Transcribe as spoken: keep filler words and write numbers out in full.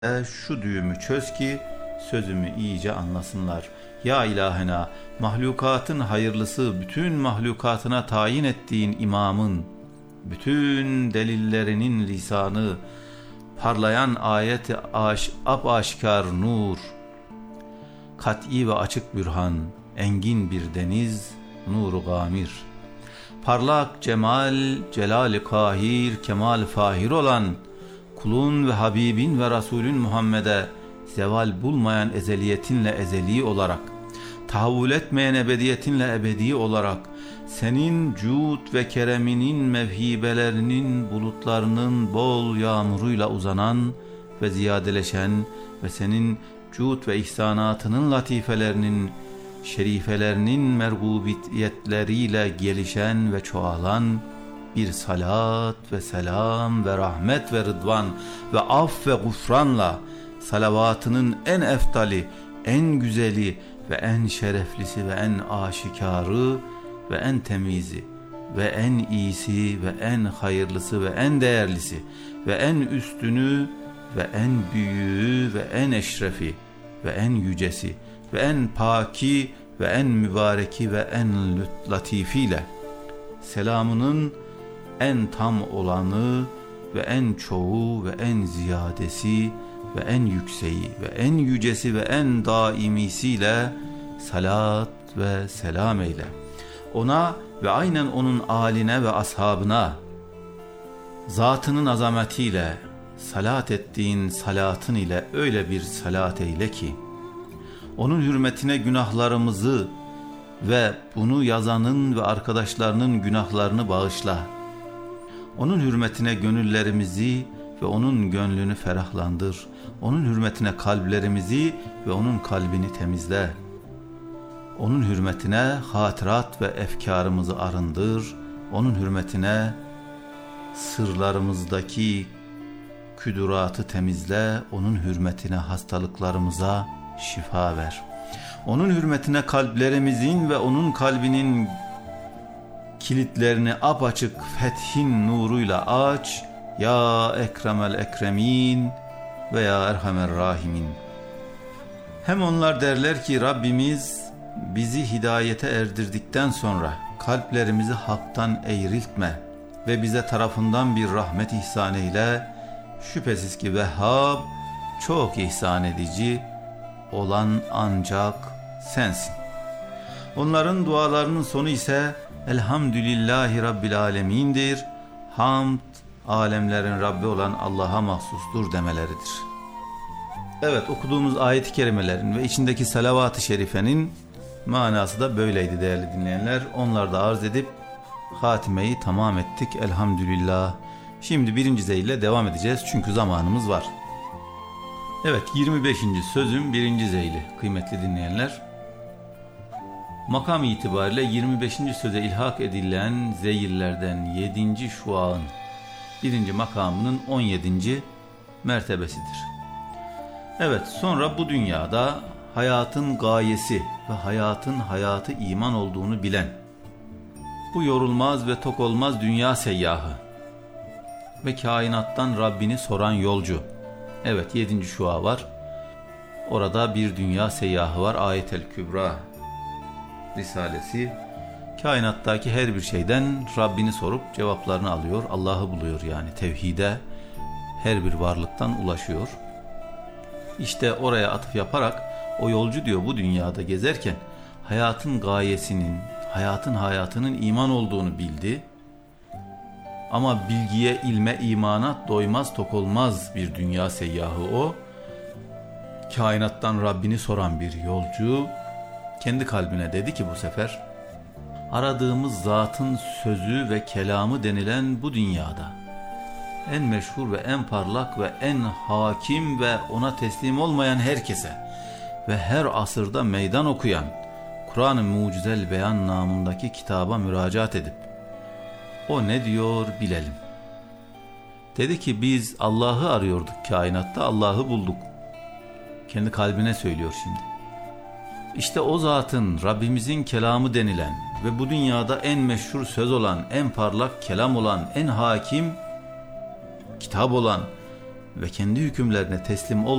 E, şu düğümü çöz ki sözümü iyice anlasınlar. Ya ilahena, mahlukatın hayırlısı, bütün mahlukatına tayin ettiğin imamın, bütün delillerinin lisanı, parlayan ayet-i aş, apaşikar nur, kat'i ve açık bürhan, engin bir deniz, nur-u gamir. Parlak cemal, celal-i kahir, kemal fahir olan, kulun ve Habibin ve Resulün Muhammed'e zeval bulmayan ezeliyetinle ezeli olarak, tahavvül etmeyen ebediyetinle ebedi olarak, senin cud ve kereminin mevhibelerinin bulutlarının bol yağmuruyla uzanan ve ziyadeleşen ve senin cud ve ihsanatının latifelerinin, şerifelerinin mergubiyetleriyle gelişen ve çoğalan bir salat ve selam ve rahmet ve rıdvan ve af ve gufranla salavatının en eftali, en güzeli ve en şereflisi ve en aşikarı ve en temizi ve en iyisi ve en hayırlısı ve en değerlisi ve en üstünü ve en büyüğü ve en eşrefi ve en yücesi ve en paki ve en mübareki ve en latifiyle selamının en tam olanı ve en çoğu ve en ziyadesi ve en yükseği ve en yücesi ve en daimisiyle salat ve selam eyle. Ona ve aynen onun âline ve ashabına zatının azametiyle salat ettiğin salatın ile öyle bir salat eyle ki onun hürmetine günahlarımızı ve bunu yazanın ve arkadaşlarının günahlarını bağışla. Onun hürmetine gönüllerimizi ve onun gönlünü ferahlandır. Onun hürmetine kalplerimizi ve onun kalbini temizle. Onun hürmetine hatırat ve efkarımızı arındır. Onun hürmetine sırlarımızdaki küduratı temizle. Onun hürmetine hastalıklarımıza şifa ver. Onun hürmetine kalplerimizin ve onun kalbinin kilitlerini apaçık fethin nuruyla aç. Ya Ekremel Ekremin ve ya Erhamer Rahimin. Hem onlar derler ki Rabbimiz bizi hidayete erdirdikten sonra kalplerimizi haktan eğriltme ve bize tarafından bir rahmet ihsan eyle. Şüphesiz ki Vehhab çok ihsan edici olan ancak sensin. Onların dualarının sonu ise Elhamdülillahi Rabbil Alemin'dir. Hamd, alemlerin Rabbi olan Allah'a mahsustur demeleridir. Evet, okuduğumuz ayet-i kerimelerin ve içindeki salavat-ı şerifenin manası da böyleydi değerli dinleyenler. Onları da arz edip hatimeyi tamam ettik elhamdülillah. Şimdi birinci zeyle devam edeceğiz çünkü zamanımız var. Evet, yirmi beşinci sözüm birinci zeyli kıymetli dinleyenler. Makam itibariyle yirmi beşinci söze ilhak edilen zeyillerden yedinci şuağın birinci makamının on yedinci mertebesidir. Evet, sonra bu dünyada hayatın gayesi ve hayatın hayatı iman olduğunu bilen, bu yorulmaz ve tok olmaz dünya seyyahı ve kainattan Rabbini soran yolcu. Evet, yedinci şua var. Orada bir dünya seyyahı var. Ayet-el Kübra Risalesi. Kainattaki her bir şeyden Rabbini sorup cevaplarını alıyor. Allah'ı buluyor yani. Tevhide her bir varlıktan ulaşıyor. İşte oraya atıf yaparak o yolcu diyor bu dünyada gezerken hayatın gayesinin, hayatın hayatının iman olduğunu bildi. Ama bilgiye, ilme, imana doymaz, tok olmaz bir dünya seyyahı o. Kainattan Rabbini soran bir yolcu. Kendi kalbine dedi ki bu sefer, aradığımız zatın sözü ve kelamı denilen bu dünyada en meşhur ve en parlak ve en hakim ve ona teslim olmayan herkese ve her asırda meydan okuyan Kur'an-ı Mucizel Beyan namındaki kitaba müracaat edip o ne diyor bilelim. Dedi ki biz Allah'ı arıyorduk kainatta, Allah'ı bulduk. Kendi kalbine söylüyor şimdi. İşte o zatın, Rabbimizin kelamı denilen ve bu dünyada en meşhur söz olan, en parlak kelam olan, en hakim kitap olan ve kendi hükümlerine teslim